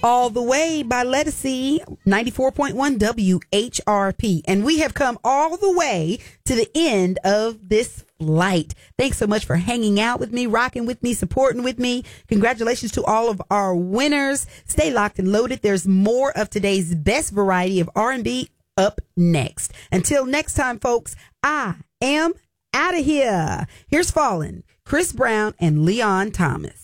All the Way by Lettucey, 94.1 WHRP. And we have come all the way to the end of this flight. Thanks so much for hanging out with me, rocking with me, supporting with me. Congratulations to all of our winners. Stay locked and loaded. There's more of today's best variety of R&B up next. Until next time, folks, I am out of here. Here's Fallin', Chris Brown and Leon Thomas.